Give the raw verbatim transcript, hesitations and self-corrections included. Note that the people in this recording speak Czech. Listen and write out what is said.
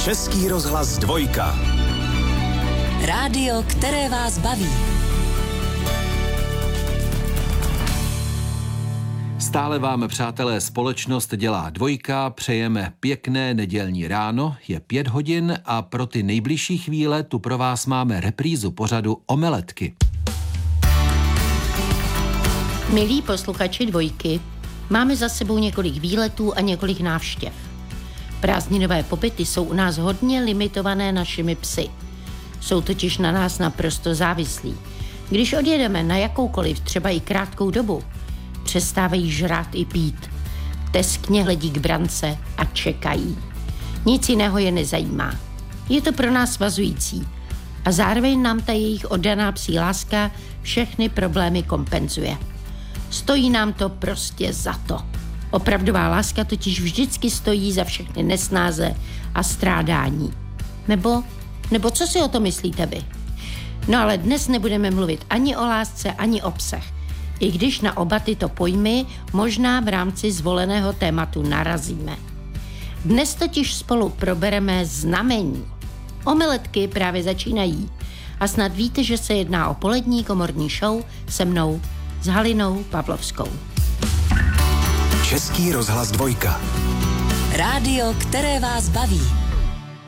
Český rozhlas dvojka. Rádio, které vás baví. Stále vám, přátelé, společnost dělá dvojka, přejeme pěkné nedělní ráno, je pět hodin a pro ty nejbližší chvíle tu pro vás máme reprízu pořadu Omeletky. Milí posluchači dvojky, máme za sebou několik výletů a několik návštěv. Prázdninové pobyty jsou u nás hodně limitované našimi psy. Jsou totiž na nás naprosto závislí. Když odjedeme na jakoukoliv, třeba i krátkou dobu, přestávají žrát i pít. Teskně hledí k brance a čekají. Nic jiného je nezajímá. Je to pro nás svazující a zároveň nám ta jejich oddaná psí láska všechny problémy kompenzuje. Stojí nám to prostě za to. Opravdová láska totiž vždycky stojí za všechny nesnáze a strádání. Nebo, nebo co si o to myslíte vy? No ale dnes nebudeme mluvit ani o lásce, ani o psech. I když na oba tyto pojmy možná v rámci zvoleného tématu narazíme. Dnes totiž spolu probereme znamení. Omeletky právě začínají a snad víte, že se jedná o polední komorní show se mnou, s Halinou Pavlovskou. Český rozhlas dvojka. Rádio, které vás baví.